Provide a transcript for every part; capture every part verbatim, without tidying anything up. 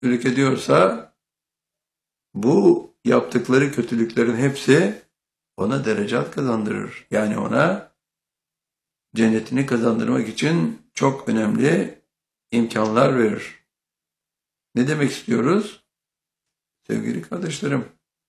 ediyorsa bu yaptıkları kötülüklerin hepsi ona derecat kazandırır. Yani ona cennetini kazandırmak için çok önemli imkanlar verir. Ne demek istiyoruz? Sevgili kardeşlerim,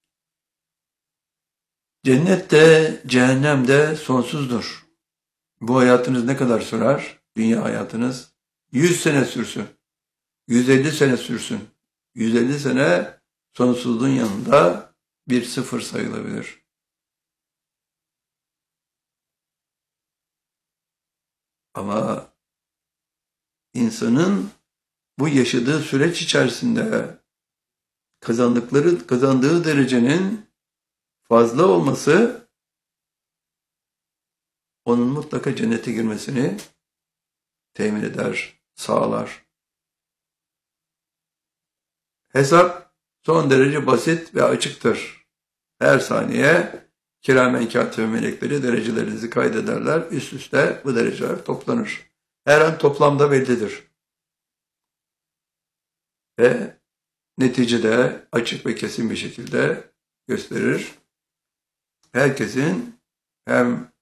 cennet de cehennem de sonsuzdur. Bu hayatınız ne kadar sürer? Dünya hayatınız yüz sene sürsün. yüz elli sene sürsün. yüz elli sene sonsuzluğun yanında bir sıfır sayılabilir. Ama insanın bu yaşadığı süreç içerisinde kazandıkları, kazandığı derecenin fazla olması onun mutlaka cennete girmesini temin eder, sağlar. Hesap son derece basit ve açıktır. Her saniye kiramen kâtibe melekleri derecelerinizi kaydederler. Üst üste bu dereceler toplanır. Her an toplamda bellidir. Ve neticede açık ve kesin bir şekilde gösterir. Herkesin hem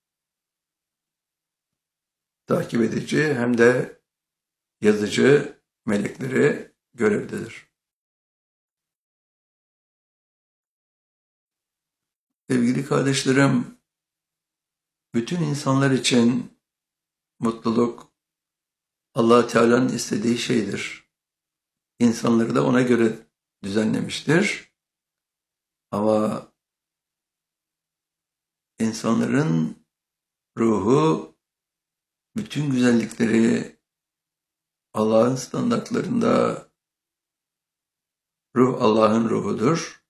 takip edici hem de yazıcı melekleri görevdedir. Sevgili kardeşlerim, bütün insanlar için mutluluk Allah Teala'nın istediği şeydir. İnsanları da ona göre düzenlemiştir. Ama insanların ruhu bütün güzellikleri Allah'ın standartlarında, ruh Allah'ın ruhudur,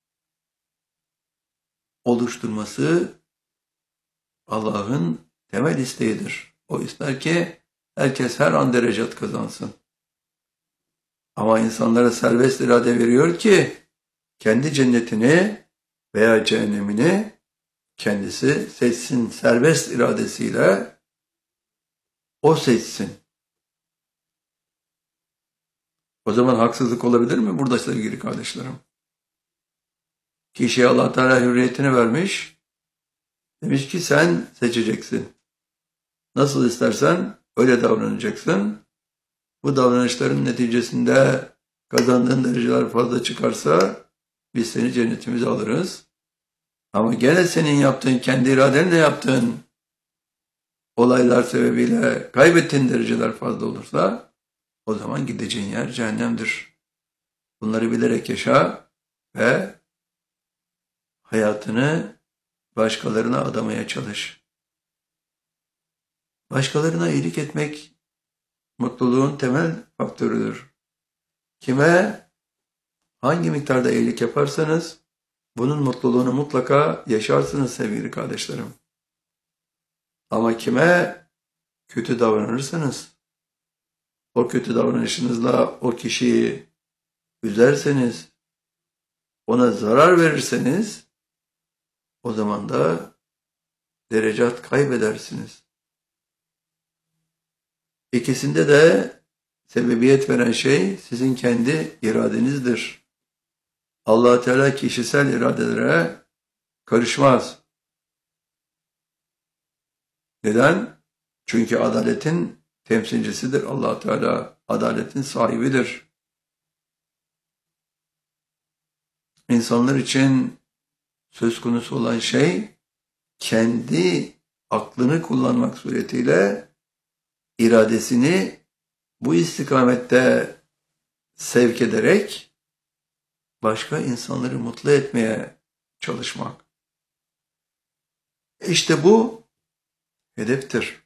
oluşturması Allah'ın temel isteğidir. O ister ki herkes her an derecat kazansın. Ama insanlara serbest irade veriyor ki kendi cennetini veya cehennemini kendisi seçsin. Serbest iradesiyle o seçsin. O zaman haksızlık olabilir mi burada sevgili kardeşlerim? Kişiye Allah Teala hürriyetini vermiş. Demiş ki sen seçeceksin. Nasıl istersen öyle davranacaksın. Bu davranışların neticesinde kazandığın dereceler fazla çıkarsa biz seni cennetimize alırız. Ama gene senin yaptığın, kendi iradenle yaptığın olaylar sebebiyle kaybettiğin dereceler fazla olursa o zaman gideceğin yer cehennemdir. Bunları bilerek yaşa ve hayatını başkalarına adamaya çalış. Başkalarına iyilik etmek mutluluğun temel faktörüdür. Kime hangi miktarda iyilik yaparsanız bunun mutluluğunu mutlaka yaşarsınız sevgili kardeşlerim. Ama kime kötü davranırsanız, o kötü davranışınızla o kişiyi üzerseniz, ona zarar verirseniz, o zaman da derecat kaybedersiniz. İkisinde de sebebiyet veren şey sizin kendi iradenizdir. Allah Teala kişisel iradelere karışmaz. Neden? Çünkü adaletin temsilcisidir Allah Teala. Adaletin sahibidir. İnsanlar için söz konusu olan şey kendi aklını kullanmak suretiyle iradesini bu istikamette sevk ederek başka insanları mutlu etmeye çalışmak. İşte bu hedeftir.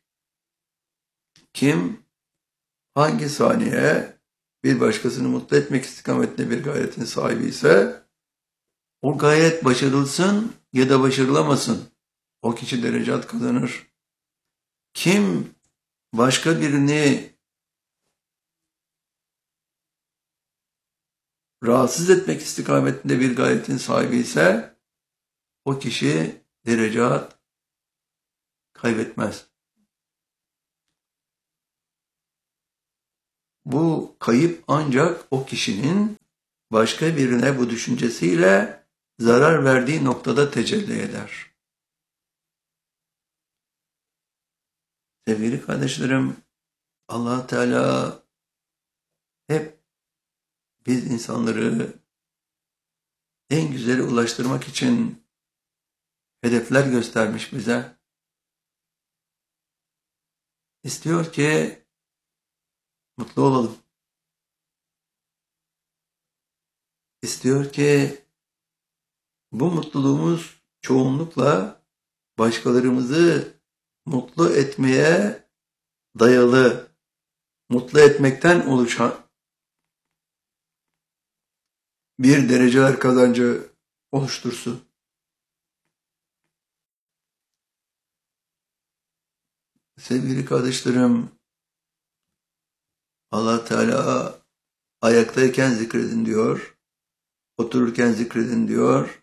Kim hangi saniye bir başkasını mutlu etmek istikametinde bir gayretin sahibi ise o gayret başarılsın ya da başarılamasın. O kişi derecat kazanır. Kim başka birini rahatsız etmek istikametinde bir gayretin sahibi ise o kişi derecat kaybetmez. bu kayıp ancak o kişinin başka birine bu düşüncesiyle zarar verdiği noktada tecelli eder. Sevgili kardeşlerim, Allah Teala hep biz insanları en güzeli ulaştırmak için hedefler göstermiş bize. İstiyor ki mutlu olalım. İstiyor ki bu mutluluğumuz çoğunlukla başkalarımızı mutlu etmeye dayalı, mutlu etmekten oluşan bir dereceler kazancı oluştursun. Sevgili kardeşlerim, Allah Teala ayaktayken zikredin diyor, otururken zikredin diyor,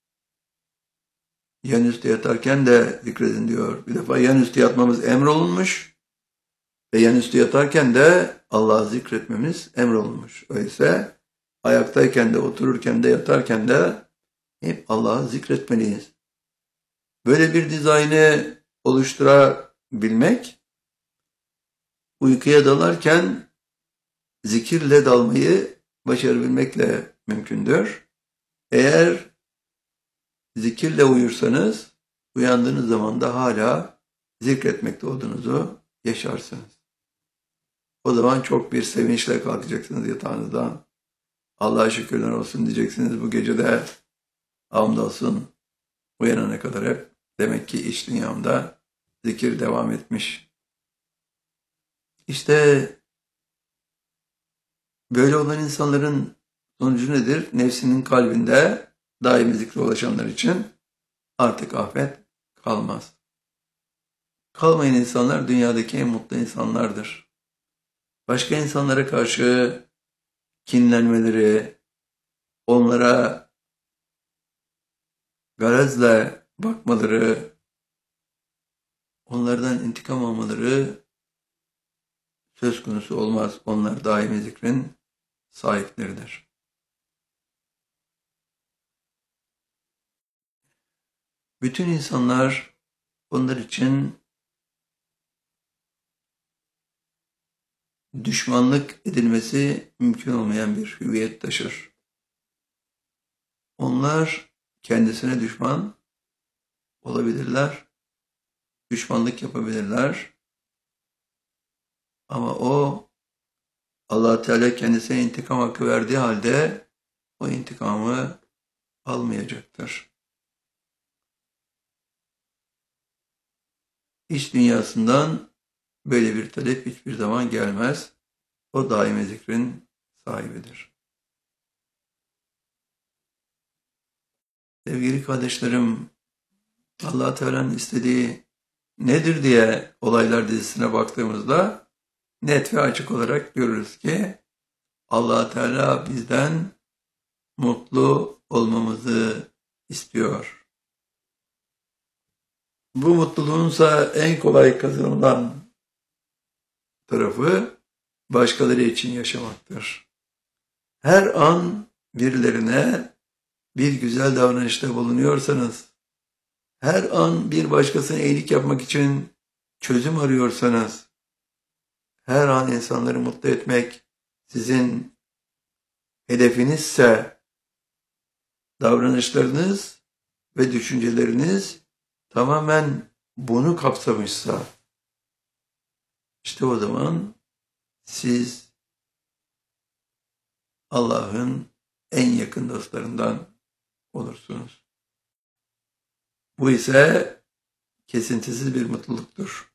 yan üstü yatarken de zikredin diyor. Bir defa yan üstü yatmamız emrolunmuş ve yan üstü yatarken de Allah'ı zikretmemiz emrolunmuş. Öyleyse ayaktayken de, otururken de, yatarken de hep Allah'ı zikretmeliyiz. Böyle bir dizaynı oluşturabilmek, uykuya dalarken zikirle dalmayı başarabilmekle mümkündür. Eğer zikirle uyursanız, uyandığınız zaman da hala zikretmekte olduğunuzu yaşarsınız. O zaman çok bir sevinçle kalkacaksınız yatağınızdan. Allah'a şükürler olsun diyeceksiniz bu gecede. Hamdolsun uyanana kadar hep demek ki iç dünyamda zikir devam etmiş. İşte böyle olan insanların sonucu nedir? Nefsinin kalbinde daimi zikre ulaşanlar için artık afet kalmaz. Kalmayan insanlar dünyadaki en mutlu insanlardır. Başka insanlara karşı kinlenmeleri, onlara garazla bakmaları, onlardan intikam almaları söz konusu olmaz. Onlar daimi zikrin sahipleridir. Bütün insanlar onlar için düşmanlık edilmesi mümkün olmayan bir hüviyet taşır. Onlar kendisine düşman olabilirler, düşmanlık yapabilirler ama o Allah Teala kendisine intikam hakkı verdiği halde o intikamı almayacaktır. İç dünyasından böyle bir talep hiçbir zaman gelmez. O daimi zikrin sahibidir. Sevgili kardeşlerim, Allah Teala'nın istediği nedir diye olaylar dizisine baktığımızda net ve açık olarak görürüz ki Allah Teala bizden mutlu olmamızı istiyor. Bu mutluluğunsa en kolay kazanılan tarafı başkaları için yaşamaktır. Her an birilerine bir güzel davranışta bulunuyorsanız, her an bir başkasına iyilik yapmak için çözüm arıyorsanız, her an insanları mutlu etmek sizin hedefinizse, davranışlarınız ve düşünceleriniz tamamen bunu kapsamışsa, işte o zaman siz Allah'ın en yakın dostlarından olursunuz. Bu ise kesintisiz bir mutluluktur.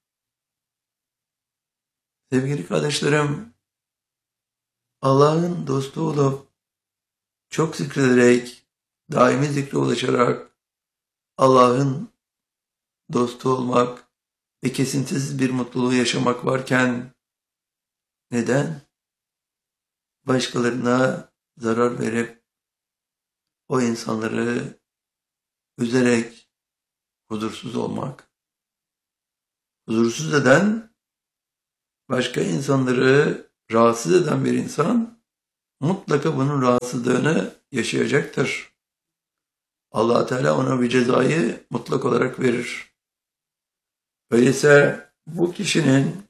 Sevgili kardeşlerim, Allah'ın dostu olup çok zikrederek, daimi zikre ulaşarak Allah'ın dostu olmak ve kesintisiz bir mutluluğu yaşamak varken neden başkalarına zarar verip o insanları üzerek huzursuz olmak, huzursuz eden başka insanları rahatsız eden bir insan mutlaka bunun rahatsızlığını yaşayacaktır. Allah Teala ona bir cezayı mutlak olarak verir. Öyleyse bu kişinin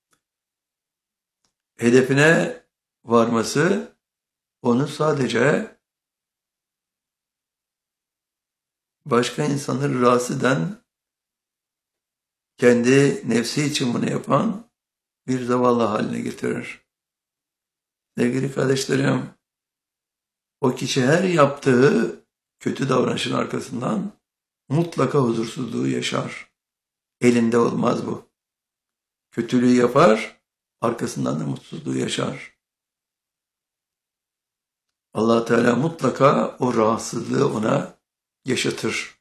hedefine varması onu sadece başka insanları rahatsız eden, kendi nefsi için bunu yapan bir zavallı haline getirir. Sevgili kardeşlerim, o kişi her yaptığı kötü davranışın arkasından mutlaka huzursuzluğu yaşar. Elinde olmaz bu. Kötülüğü yapar, arkasından da mutsuzluğu yaşar. Allah Teala mutlaka o rahatsızlığı ona yaşatır.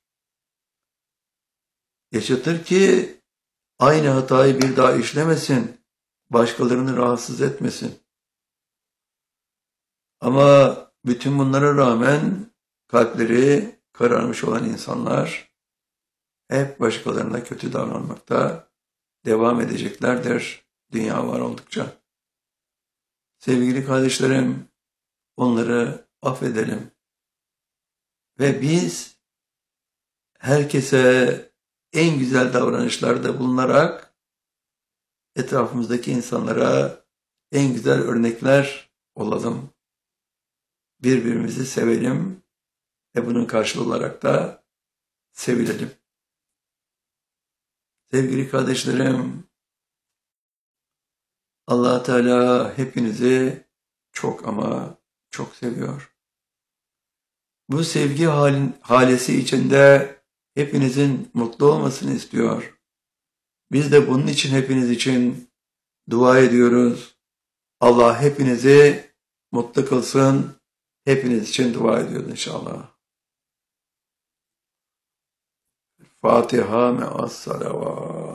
Yaşatır ki aynı hatayı bir daha işlemesin, başkalarını rahatsız etmesin. Ama bütün bunlara rağmen kalpleri kararmış olan insanlar hep başkalarına kötü davranmakta devam edeceklerdir dünya var oldukça. Sevgili kardeşlerim, onları affedelim. Ve biz herkese en güzel davranışlarda bulunarak etrafımızdaki insanlara en güzel örnekler olalım. Birbirimizi sevelim ve bunun karşılığı olarak da sevilelim. Sevgili kardeşlerim, Allah Teala hepinizi çok ama çok seviyor. Bu sevgi halin, halesi içinde hepinizin mutlu olmasını istiyor. Biz de bunun için hepiniz için dua ediyoruz. Allah hepinizi mutlu kılsın. Hepiniz için dua ediyoruz inşallah. Fatiha me'as salavat.